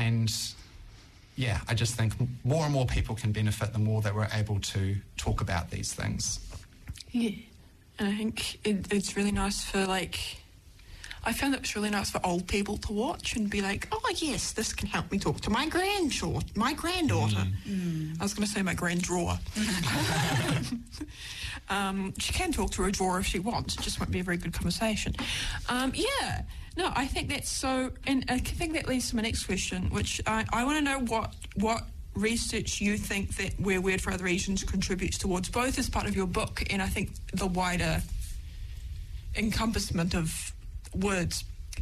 And yeah, I just think more and more people can benefit the more that we're able to talk about these things. Yeah, and I think it's really nice for, like, I found it was really nice for old people to watch and be like, oh yes, this can help me talk to my granddaughter. I was going to say my granddrawer. She can talk to her drawer if she wants. It just won't be a very good conversation. No, I think that's so, and I think that leads to my next question, which I want to know what research you think that We're Weird for Other Asians contributes towards, both as part of your book and I think the wider encompassment of words,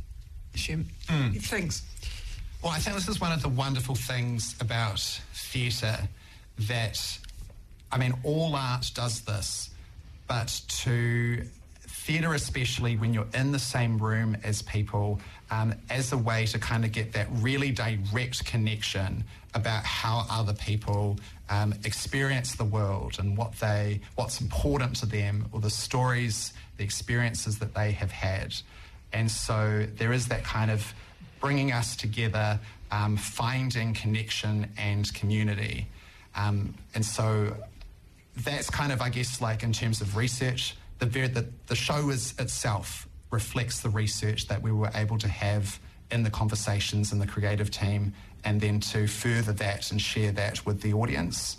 things. Well, I think this is one of the wonderful things about theatre, that, I mean, all art does this, but to theatre, especially when you're in the same room as people, as a way to kind of get that really direct connection about how other people experience the world and what's important to them, or the stories, the experiences that they have had. And so there is that kind of bringing us together, finding connection and community. And so that's kind of, I guess, like in terms of research, the show itself reflects the research that we were able to have in the conversations in the creative team, and then to further that and share that with the audience.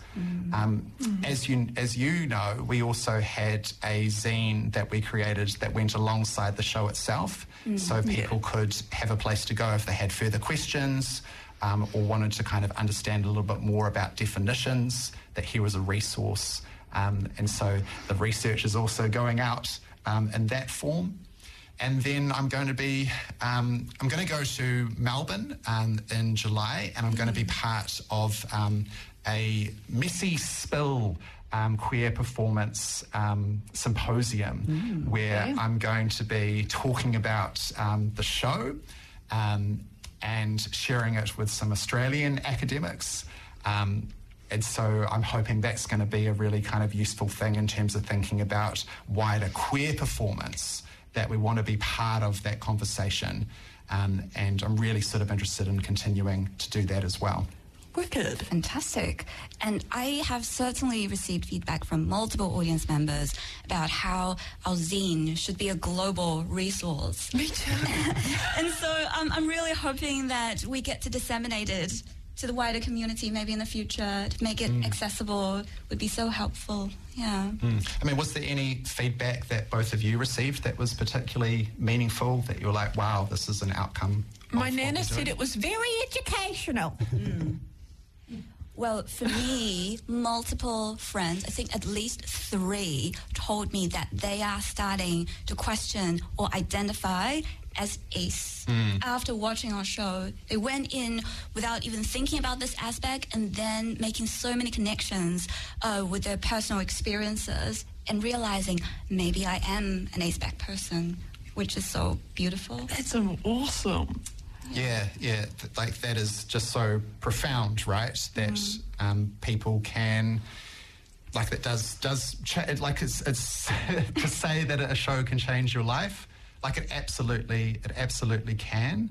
As you know, we also had a zine that we created that went alongside the show itself, so people could have a place to go if they had further questions, or wanted to kind of understand a little bit more about definitions, that here was a resource. And so the research is also going out in that form. And then I'm going to go to Melbourne in July, and I'm going to be part of a Messy Spill queer performance symposium, where I'm going to be talking about the show and sharing it with some Australian academics. And so I'm hoping that's going to be a really kind of useful thing in terms of thinking about wider queer performance, that we want to be part of that conversation. And I'm really sort of interested in continuing to do that as well. Wicked. Fantastic. And I have certainly received feedback from multiple audience members about how our zine should be a global resource. Me too. And so I'm really hoping that we get to disseminate it to the wider community maybe in the future, to make it accessible would be so helpful. Yeah. I mean, was there any feedback that both of you received that was particularly meaningful, that you were like, wow, this is an outcome? My nana said it was very educational. Well, for me, multiple friends, I think at least 3, told me that they are starting to question or identify as ace. After watching our show, they went in without even thinking about this aspect, and then making so many connections with their personal experiences, and realizing maybe I am an ace-back person, which is so beautiful. That's awesome. Yeah, like that is just so profound, right? That people can, like, that does like it's to say that a show can change your life. Like it absolutely can.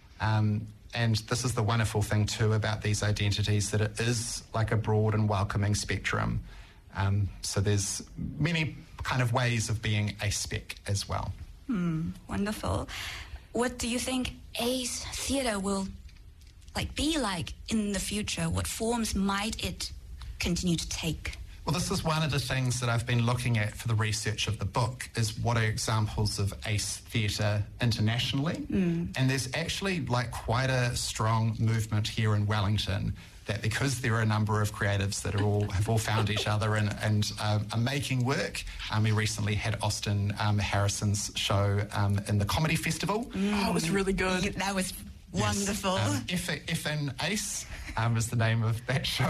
And this is the wonderful thing too about these identities, that it is like a broad and welcoming spectrum. So there's many kind of ways of being aspec as well. Wonderful. What do you think ace theatre will be like in the future? What forms might it continue to take? Well, this is one of the things that I've been looking at for the research of the book, is what are examples of ace theatre internationally. And there's actually quite a strong movement here in Wellington, that because there are a number of creatives that have all found each other and are making work. We recently had Austin Harrison's show in the Comedy Festival. Oh, it was really good. Yeah, that was wonderful. Effin' Ace was the name of that show,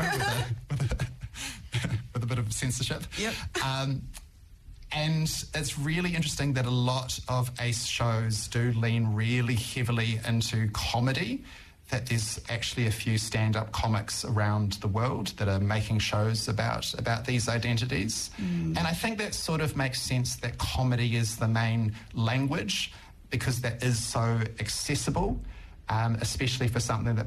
with a bit of censorship. Yep. And it's really interesting that a lot of ACE shows do lean really heavily into comedy, that there's actually a few stand-up comics around the world that are making shows about these identities. And I think that sort of makes sense, that comedy is the main language, because that is so accessible, especially for something that